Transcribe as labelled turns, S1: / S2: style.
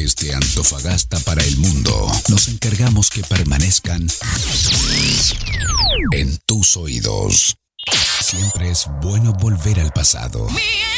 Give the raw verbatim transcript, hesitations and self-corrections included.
S1: Desde Antofagasta para el mundo, nos encargamos que permanezcan en tus oídos. Siempre es bueno volver al pasado.